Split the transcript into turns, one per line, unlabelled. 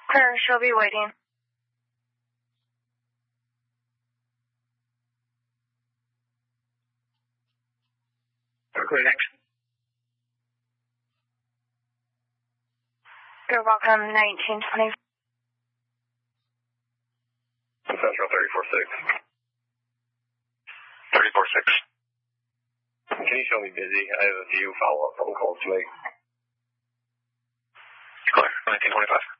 Clear, she'll be waiting.
Clear next.
You're welcome, 1920.
Central 34-6. 34-6. Can you show me busy? I have a few follow-up phone calls to make.
Clear, 1925.